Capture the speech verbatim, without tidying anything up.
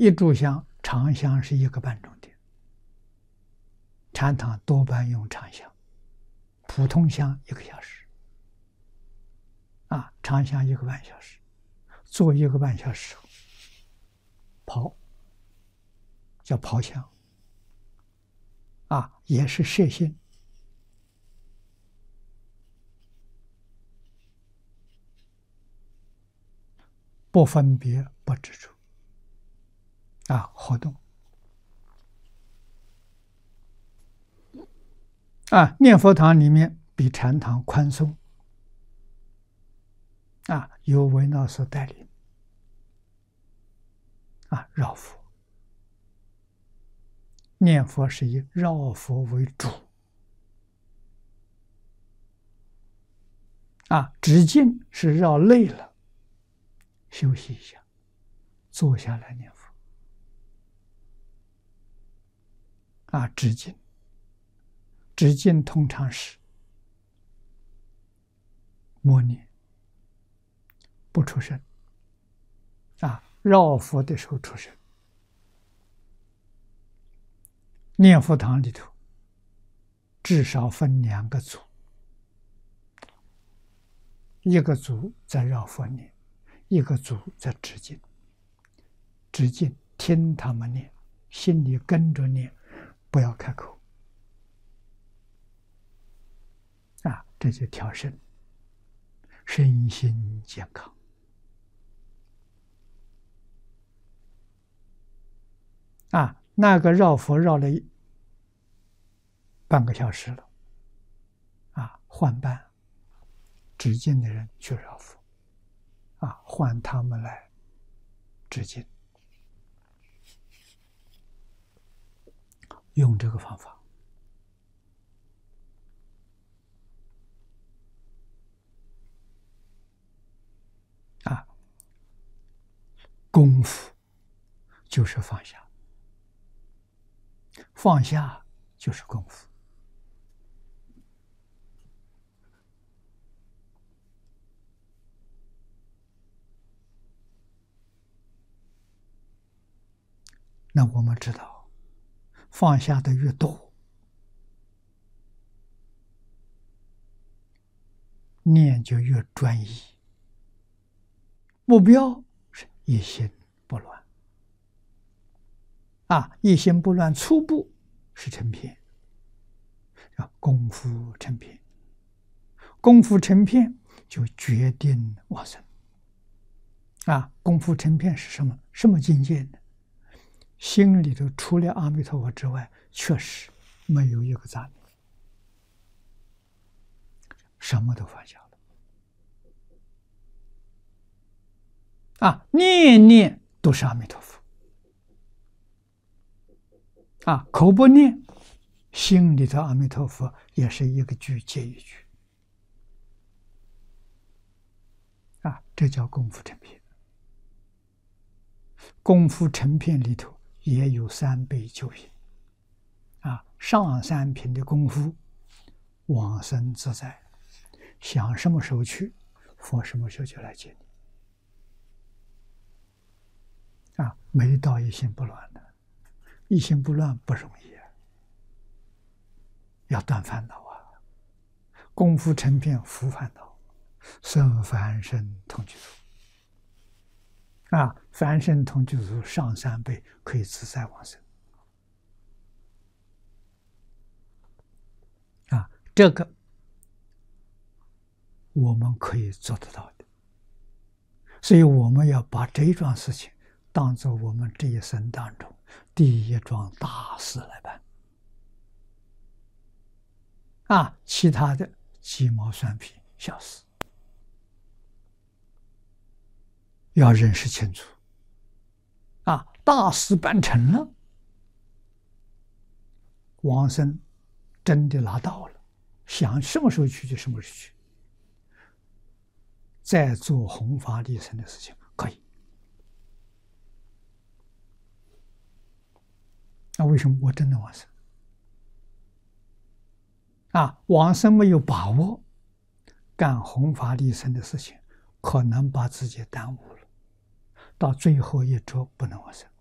一炷香，长香是一个半钟点。禅堂多半用长香，普通香一个小时。啊，长香一个半小时，做一个半小时后，刨叫刨香。啊，也是摄心。不分别，不执着，啊，活动，啊，念佛堂里面比禅堂宽松，啊，由维那斯带领，啊，绕佛，念佛是以绕佛为主，啊，止境是绕累了。休息一下，坐下来念佛。啊，止境，止境通常是默念，不出声。啊，绕佛的时候出声。念佛堂里头至少分两个组，一个组在绕佛念。一个组在止境，止境听他们念，心里跟着念，不要开口。啊，这就调身，身心健康。啊，那个绕佛绕了半个小时了，啊，换班，止境的人去绕佛。啊，换他们来止境，用这个方法。啊，功夫就是放下，放下就是功夫。那我们知道，放下的越多，念就越专一，目标是一心不乱。啊，一心不乱，初步是成片，叫功夫成片。功夫成片就决定往生。啊，功夫成片是什么？什么境界呢？心里头除了阿弥陀佛之外，确实没有一个杂念，什么都放下了。啊，念念都是阿弥陀佛。啊，口不念，心里头阿弥陀佛也是一个句接一句。啊，这叫功夫成片。功夫成片里头也有三倍九品。啊，上三品的功夫，往生自在，想什么时候去，佛什么时候就来接你。啊，没到一心不乱的，一心不乱不容易啊，要断烦恼啊。功夫成片伏烦恼，生凡身同居土。啊，凡身同居土上三倍可以自在往生。啊，这个我们可以做得到的，所以我们要把这一桩事情当作我们这一生当中第一桩大事来办。啊，其他的鸡毛蒜皮小事要认识清楚。啊，大事办成了，往生真的拿到了，想什么时候去就什么时候去，再做弘法利生的事情可以。那为什么我真的往生？啊，往生没有把握，干弘法利生的事情，可能把自己耽误了，到最后一桌不能往生。